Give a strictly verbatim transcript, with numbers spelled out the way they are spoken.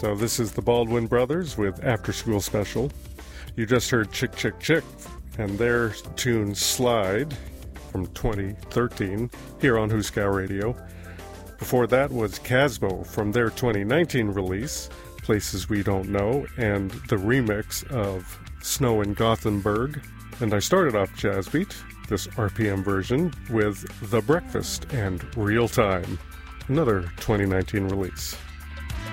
So this is the Baldwin Brothers with After School Special. You just heard Chick Chick Chick and their tune Slide from twenty thirteen here on Hooskow Radio. Before that was Casbo from their twenty nineteen release, Places We Don't Know, and the remix of Snow in Gothenburg. And I started off Jazz Beat, this R P M version, with The Breakfast and Real Time, another twenty nineteen release.